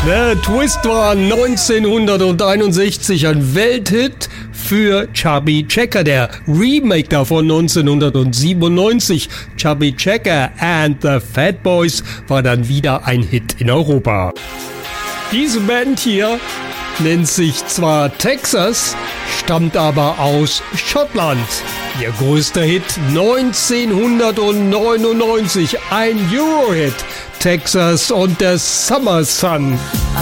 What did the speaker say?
The Twist war 1961 ein Welthit für Chubby Checker. Der Remake davon 1997, Chubby Checker and the Fat Boys, war dann wieder ein Hit in Europa. Diese Band hier nennt sich zwar Texas, stammt aber aus Schottland. Ihr größter Hit 1999, ein Eurohit, Texas und der Summer Sun. I